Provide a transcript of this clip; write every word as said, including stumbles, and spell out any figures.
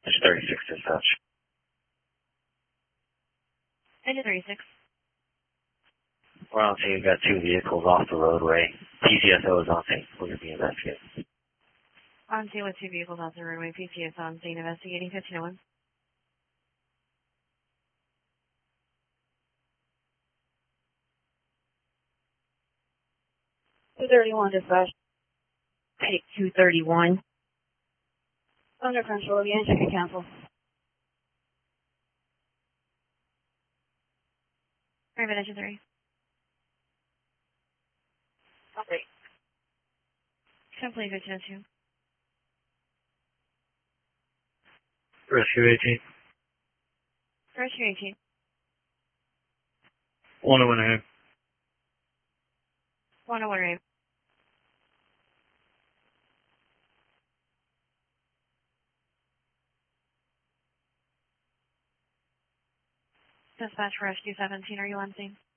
It's thirty-six dispatch. Engine thirty-six. We're on scene. We've got two vehicles off the roadway. P C S O is on scene. We're going to be investigating. On scene with two vehicles off the roadway. P C S on scene investigating fifteen oh one. two thirty-one dispatch. Take two thirty-one. Under control. The engine can cancel. Private engine three. Okay. Simply fifteen oh two. Rescue eighteen. Rescue eighteen. one oh one ahead. one oh one right. Dispatch for Rescue seventeen, are you on scene?